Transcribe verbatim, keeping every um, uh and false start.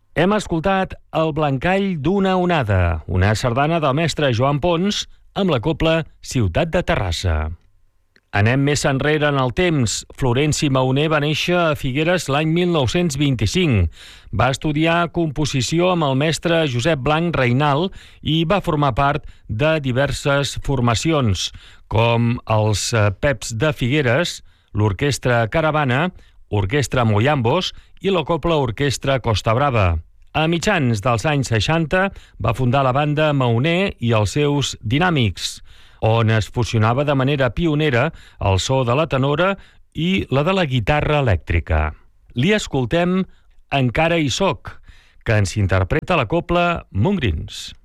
Hem escoltat El Blancall d'una onada, una sardana del mestre Joan Pons amb la cobla Ciutat de Terrassa. Anem més enrere en el temps. Florenci Mauner va néixer a Figueres l'any mil nou-cents vint-i-cinc. Va estudiar composició amb el mestre Josep Blanc Reinal i va formar part de diverses formacions, com els Peps de Figueres, l'Orquestra Caravana, Orquestra Moiambos i la Cobla Orquestra Costa Brava. A mitjans dels anys seixanta va fundar la banda Mauner i els seus Dinàmics, on es fusionava de manera pionera el so de la tenora i la de la guitarra elèctrica. Li escoltem Encara hi soc, que ens interpreta la cobla Montgrins.